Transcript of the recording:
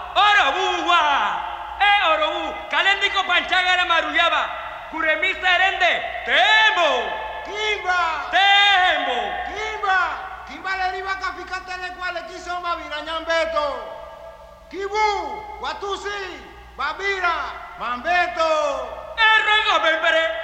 Orobuwa, orobu, kalendiko panchagara maruyaba, kuremisa erende, tembo, tembo. Kimba le riba kafikate le cuale quiso mavira ñambeto. Kibu, Watusi, Babira, Mambeto. Errega bembere,